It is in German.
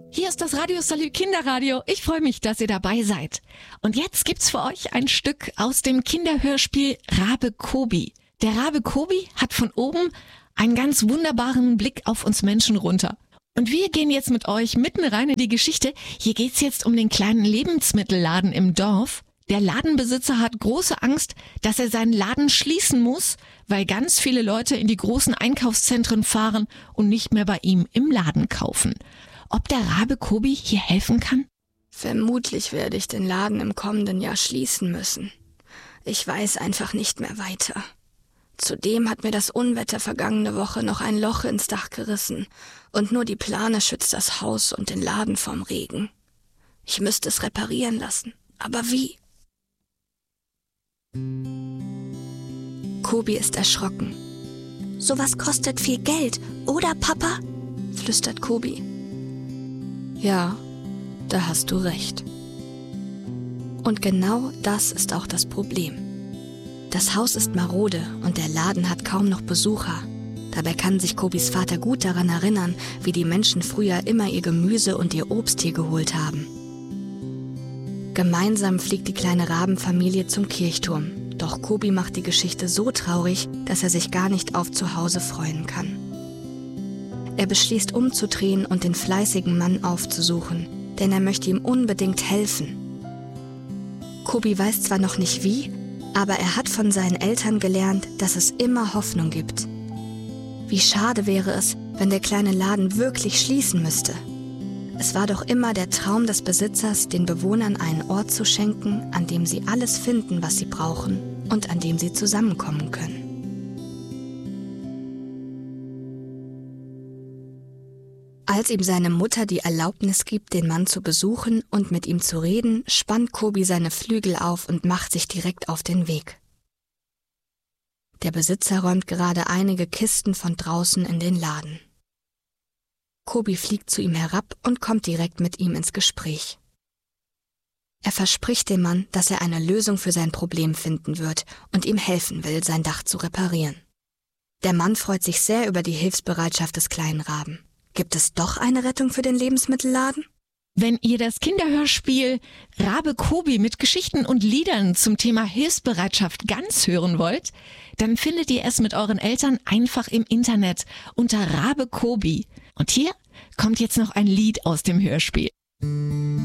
Hier ist das Radio Salü Kinderradio. Ich freue mich, dass ihr dabei seid. Und jetzt gibt's für euch ein Stück aus dem Kinderhörspiel Rabe Kobi. Der Rabe Kobi hat von oben einen ganz wunderbaren Blick auf uns Menschen runter. Und wir gehen jetzt mit euch mitten rein in die Geschichte. Hier geht's jetzt um den kleinen Lebensmittelladen im Dorf. Der Ladenbesitzer hat große Angst, dass er seinen Laden schließen muss, weil ganz viele Leute in die großen Einkaufszentren fahren und nicht mehr bei ihm im Laden kaufen. Ob der Rabe Kobi hier helfen kann? Vermutlich werde ich den Laden im kommenden Jahr schließen müssen. Ich weiß einfach nicht mehr weiter. Zudem hat mir das Unwetter vergangene Woche noch ein Loch ins Dach gerissen und nur die Plane schützt das Haus und den Laden vorm Regen. Ich müsste es reparieren lassen, aber wie? Kobi ist erschrocken. »Sowas kostet viel Geld, oder Papa?« flüstert Kobi. »Ja, da hast du recht.« Und genau das ist auch das Problem. Das Haus ist marode und der Laden hat kaum noch Besucher. Dabei kann sich Kobis Vater gut daran erinnern, wie die Menschen früher immer ihr Gemüse und ihr Obst hier geholt haben. Gemeinsam fliegt die kleine Rabenfamilie zum Kirchturm. Doch Kobi macht die Geschichte so traurig, dass er sich gar nicht auf zu Hause freuen kann. Er beschließt umzudrehen und den fleißigen Mann aufzusuchen, denn er möchte ihm unbedingt helfen. Kobi weiß zwar noch nicht wie, aber er hat von seinen Eltern gelernt, dass es immer Hoffnung gibt. Wie schade wäre es, wenn der kleine Laden wirklich schließen müsste. Es war doch immer der Traum des Besitzers, den Bewohnern einen Ort zu schenken, an dem sie alles finden, was sie brauchen und an dem sie zusammenkommen können. Als ihm seine Mutter die Erlaubnis gibt, den Mann zu besuchen und mit ihm zu reden, spannt Kobi seine Flügel auf und macht sich direkt auf den Weg. Der Besitzer räumt gerade einige Kisten von draußen in den Laden. Kobi fliegt zu ihm herab und kommt direkt mit ihm ins Gespräch. Er verspricht dem Mann, dass er eine Lösung für sein Problem finden wird und ihm helfen will, sein Dach zu reparieren. Der Mann freut sich sehr über die Hilfsbereitschaft des kleinen Raben. Gibt es doch eine Rettung für den Lebensmittelladen? Wenn ihr das Kinderhörspiel Rabe Kobi mit Geschichten und Liedern zum Thema Hilfsbereitschaft ganz hören wollt, dann findet ihr es mit euren Eltern einfach im Internet unter Rabe Kobi. Und hier kommt jetzt noch ein Lied aus dem Hörspiel.